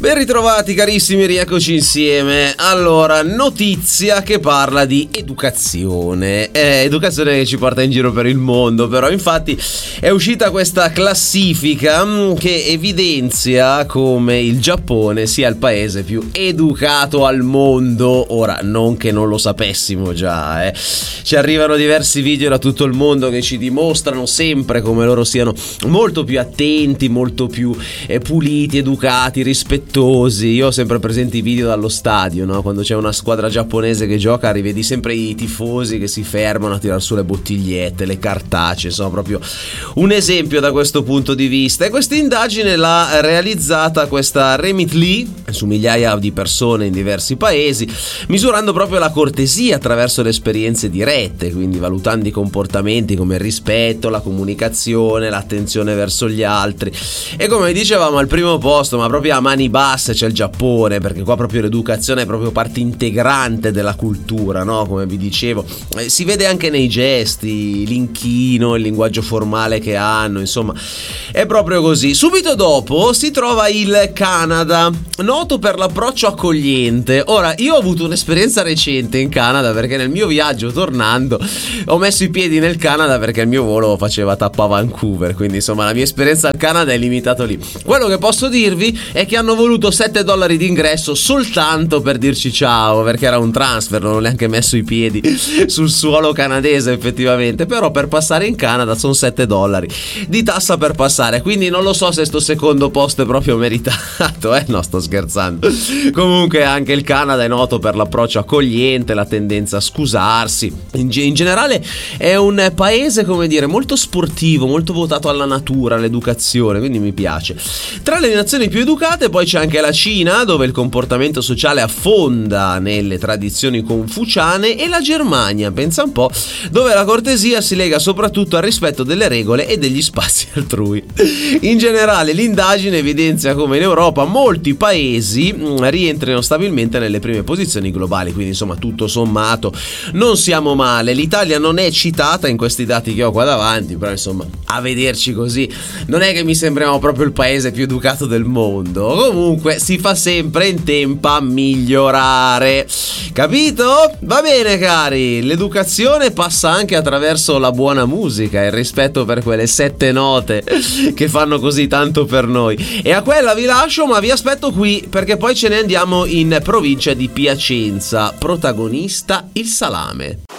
Ben ritrovati carissimi, rieccoci insieme. Allora, notizia che parla di educazione. Educazione che ci porta in giro per il mondo, però infatti è uscita questa classifica che evidenzia come il Giappone sia il paese più educato al mondo. Ora, non che non lo sapessimo già, Ci arrivano diversi video da tutto il mondo che ci dimostrano sempre come loro siano molto più attenti, molto più puliti, educati, rispettosi. Io ho sempre presente i video dallo stadio, no? Quando c'è una squadra giapponese che gioca, rivedi sempre i tifosi che si fermano a tirar su le bottigliette, le cartacee. Sono proprio un esempio da questo punto di vista. E questa indagine l'ha realizzata questa Remit Lee su migliaia di persone in diversi paesi, misurando proprio la cortesia attraverso le esperienze dirette, quindi valutando i comportamenti come il rispetto, la comunicazione, l'attenzione verso gli altri. E come dicevamo, al primo posto, ma proprio a mani basse, c'è il Giappone, perché qua proprio l'educazione è proprio parte integrante della cultura, no? Come vi dicevo, si vede anche nei gesti, l'inchino, il linguaggio formale che hanno, insomma è proprio così. Subito dopo si trova il Canada, noto per l'approccio accogliente. Ora, io ho avuto un'esperienza recente in Canada, perché nel mio viaggio tornando ho messo i piedi nel Canada perché il mio volo faceva tappa a Vancouver, quindi insomma la mia esperienza al Canada è limitata lì. Quello che posso dirvi è che hanno voluto $7 di ingresso soltanto per dirci ciao, perché era un transfer, non ho neanche messo i piedi sul suolo canadese effettivamente, però per passare in Canada sono $7 di tassa per passare, quindi non lo so se sto secondo posto è proprio meritato, no, sto scherzando. Comunque anche il Canada è noto per l'approccio accogliente, la tendenza a scusarsi. In generale è un paese, come dire, molto sportivo, molto votato alla natura, all'educazione, quindi mi piace. Tra le nazioni più educate poi c'è anche la Cina, dove il comportamento sociale affonda nelle tradizioni confuciane, e la Germania, pensa un po', dove la cortesia si lega soprattutto al rispetto delle regole e degli spazi altrui. In generale l'indagine evidenzia come in Europa molti paesi rientrino stabilmente nelle prime posizioni globali, quindi insomma tutto sommato non siamo male. L'Italia non è citata in questi dati che ho qua davanti, però insomma a vederci così non è che mi sembriamo proprio il paese più educato del mondo. Comunque si fa sempre in tempo a migliorare, capito? Va bene cari, l'educazione passa anche attraverso la buona musica, il rispetto per quelle 7 note che fanno così tanto per noi. E a quella vi lascio, ma vi aspetto qui perché poi ce ne andiamo in provincia di Piacenza. Protagonista il salame.